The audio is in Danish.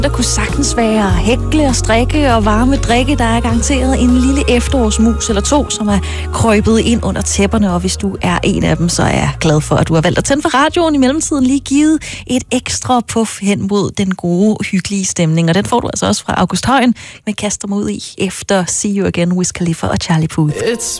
Der kunne sagtens være hækle og strikke og varme drikke. Der er garanteret en lille efterårsmus eller to, som er krøbet ind under tæpperne. Og hvis du er en af dem, så er jeg glad for, at du har valgt at tænde for radioen. I mellemtiden lige givet et ekstra puff hen mod den gode, hyggelige stemning. Og den får du altså også fra August Højen med Kaster mod i efter See You Again, Wiz Khalifa og Charlie Puth. It's